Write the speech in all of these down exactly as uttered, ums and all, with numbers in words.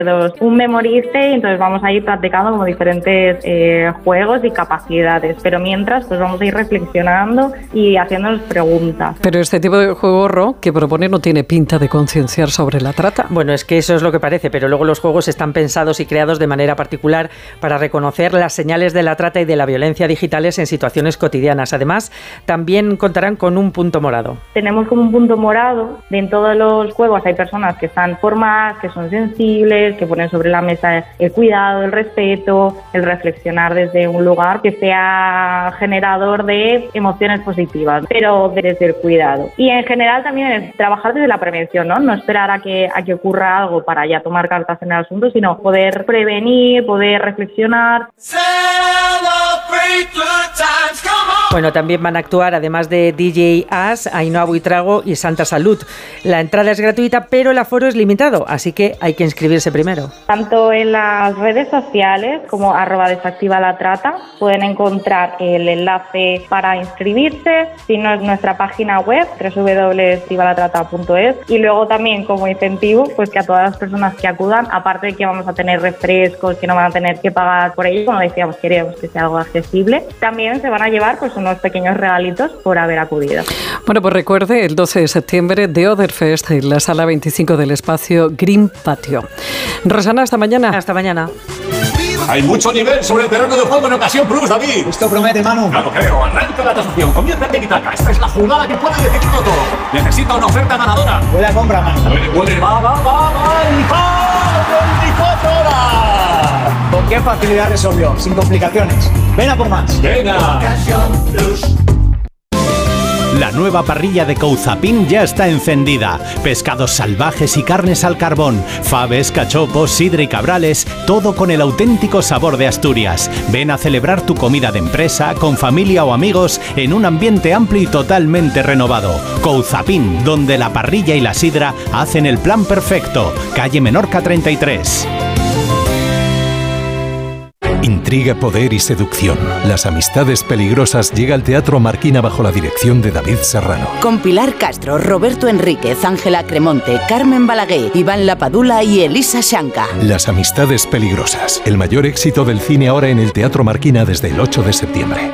un memoriste y entonces vamos a ir practicando como diferentes eh, juegos y capacidades, pero mientras pues vamos a ir reflexionando y haciéndonos preguntas. Pero este tipo de juego, Ro, que propone no tiene pinta de concienciar sobre la trata. Bueno, es que eso es lo que parece, pero luego los juegos están pensados y creados de manera particular para reconocer las señales de la trata y de la violencia digitales en situaciones cotidianas. Además, también contarán con un punto morado. Tenemos como un punto morado, en todos los juegos hay personas que están formadas, que son sensibles, que ponen sobre la mesa el cuidado, el respeto, el reflexionar desde un lugar que sea generador de emociones positivas, pero desde el cuidado. Y en general también es trabajar desde la prevención, ¿no? No esperar a que, a que ocurra algo para ya tomar cartas en el asunto, sino poder prevenir, poder reflexionar. Bueno, también van a actuar, además de D J As, Ainhoa Buitrago y Santa Salud. La entrada es gratuita, pero el aforo es limitado, así que hay que inscribirse primero. Tanto en las redes sociales como arroba desactiva la trata pueden encontrar el enlace para inscribirse, si no es nuestra página web doble u doble u doble u punto desactiva la trata punto es, y luego también como incentivo pues que a todas las personas que acudan, aparte de que vamos a tener refrescos, que no van a tener que pagar por ello, como decíamos, queremos que sea algo accesible, también se van a llevar pues unos pequeños regalitos por haber acudido. Bueno, pues recuerde el doce de septiembre de Otherfest en la sala veinticinco del espacio Green Patio. Rosana, hasta mañana. Hasta mañana. Hay mucho nivel sobre el terreno de juego en Ocasión Plus, David. Esto promete, Manu. Ya lo creo. Arranca la tasación. Comienza en Tiki-Taka. Esta es la jugada que puede decidirlo todo. Necesita una oferta ganadora. Buena compra, Manu. Puede, puede. Va, va, va, va. ¡Y va! veinticuatro horas! ¿Con qué facilidad resolvió? Sin complicaciones. Ven a por más. Venga. Ocasión Plus. La nueva parrilla de Couzapin ya está encendida. Pescados salvajes y carnes al carbón, faves, cachopos, sidra y cabrales, todo con el auténtico sabor de Asturias. Ven a celebrar tu comida de empresa, con familia o amigos, en un ambiente amplio y totalmente renovado. Couzapin, donde la parrilla y la sidra hacen el plan perfecto. Calle Menorca treinta y tres. Intriga, poder y seducción. Las amistades peligrosas llega al Teatro Marquina bajo la dirección de David Serrano. Con Pilar Castro, Roberto Enríquez, Ángela Cremonte, Carmen Balaguer, Iván Lapadula y Elisa Shanka. Las amistades peligrosas. El mayor éxito del cine ahora en el Teatro Marquina desde el ocho de septiembre.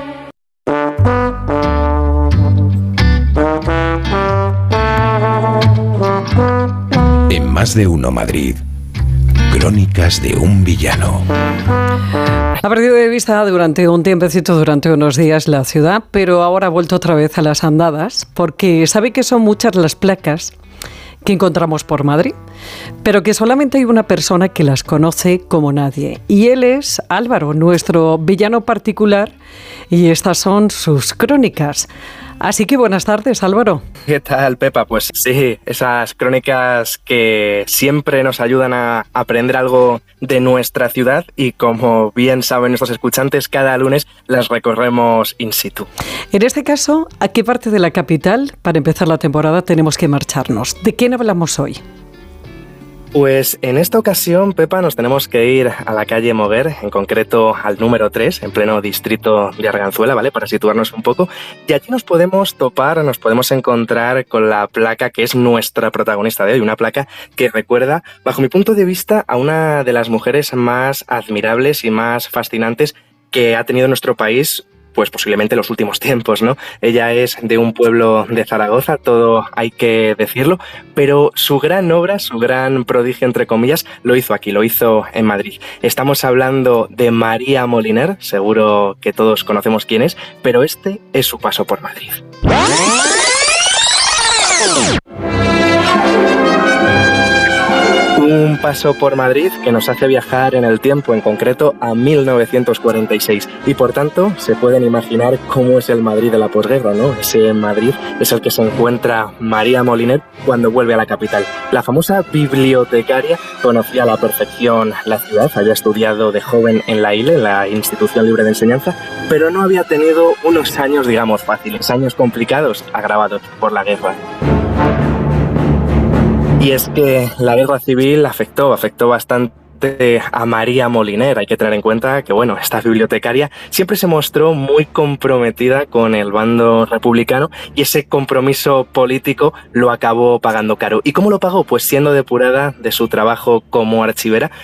En Más de Uno Madrid. Crónicas de un villano. Ha perdido de vista durante un tiempecito, durante unos días, la ciudad, pero ahora ha vuelto otra vez a las andadas, porque sabe que son muchas las placas que encontramos por Madrid, pero que solamente hay una persona que las conoce como nadie. Y él es Álvaro, nuestro villano particular, y estas son sus crónicas. Así que buenas tardes, Álvaro. ¿Qué tal, Pepa? Pues sí, esas crónicas que siempre nos ayudan a aprender algo de nuestra ciudad y, como bien saben nuestros escuchantes, cada lunes las recorremos in situ. En este caso, ¿a qué parte de la capital, para empezar la temporada, tenemos que marcharnos? ¿De quién hablamos hoy? Pues en esta ocasión, Pepa, nos tenemos que ir a la calle Moguer, en concreto al número tres, en pleno distrito de Arganzuela, ¿vale? Para situarnos un poco. Y allí nos podemos topar, nos podemos encontrar con la placa que es nuestra protagonista de hoy, una placa que recuerda, bajo mi punto de vista, a una de las mujeres más admirables y más fascinantes que ha tenido nuestro país, pues posiblemente los últimos tiempos, ¿no? Ella es de un pueblo de Zaragoza, todo hay que decirlo, pero su gran obra, su gran prodigio, entre comillas, lo hizo aquí, lo hizo en Madrid. Estamos hablando de María Moliner, seguro que todos conocemos quién es, pero este es su paso por Madrid. Un paso por Madrid que nos hace viajar en el tiempo, en concreto a mil novecientos cuarenta y seis. Y por tanto, se pueden imaginar cómo es el Madrid de la posguerra, ¿no? Ese Madrid es el que se encuentra María Moliner cuando vuelve a la capital. La famosa bibliotecaria conocía a la perfección la ciudad, había estudiado de joven en la I L E, en la Institución Libre de Enseñanza, pero no había tenido unos años, digamos, fáciles, años complicados, agravados por la guerra. Y es que la guerra civil afectó, afectó bastante a María Moliner. Hay que tener en cuenta que, bueno, esta bibliotecaria siempre se mostró muy comprometida con el bando republicano y ese compromiso político lo acabó pagando caro. ¿Y cómo lo pagó? Pues siendo depurada de su trabajo como archivera